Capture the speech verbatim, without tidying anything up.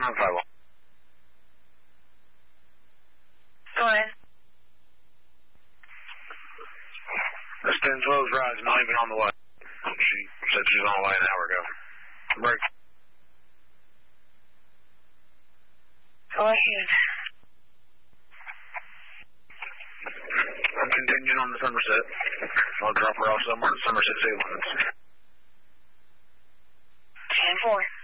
on the sidewalk. Go ahead. This ten twelve's ride's not even on the way. She said she was on the way an hour ago. Break. Go ahead. I'm continuing on the Somerset. I'll drop her off somewhere in Somerset City limits. ten four.